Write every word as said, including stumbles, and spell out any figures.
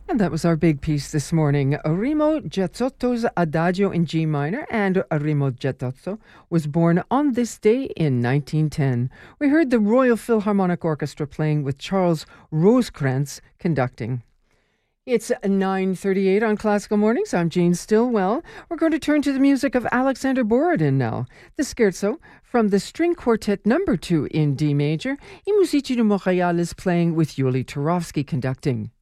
And that was our big piece this morning. Remo Gezzotto's Adagio in G minor, and Remo Gezzotto was born on this day in nineteen ten. We heard the Royal Philharmonic Orchestra playing with Charles Rosekrantz conducting. It's nine thirty-eight on Classical Mornings. I'm Jean Stillwell. We're going to turn to the music of Alexander Borodin now. The Scherzo from the String Quartet number two in D major. I Musici di Montréal is playing with Yuli Turovsky conducting.